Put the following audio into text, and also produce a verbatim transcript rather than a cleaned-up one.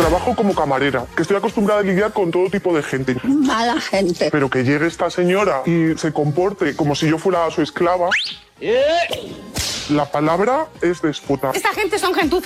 trabajo como camarera, que estoy acostumbrada a lidiar con todo tipo de gente. Mala gente. Pero que llegue esta señora y se comporte como si yo fuera su esclava... La palabra es déspota. Esta gente son gentuza.